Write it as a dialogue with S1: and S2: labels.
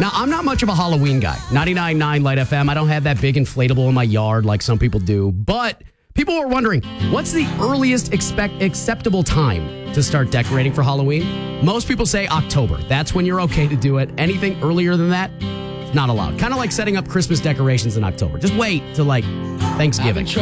S1: Now, I'm not much of a Halloween guy. 99.9 Light FM. I don't have that big inflatable in my yard like some people do. But people were wondering, what's the earliest acceptable time to start decorating for Halloween? Most people say October. That's when you're okay to do it. Anything earlier than that, not allowed. Kind of like setting up Christmas decorations in October. Just wait till like Thanksgiving.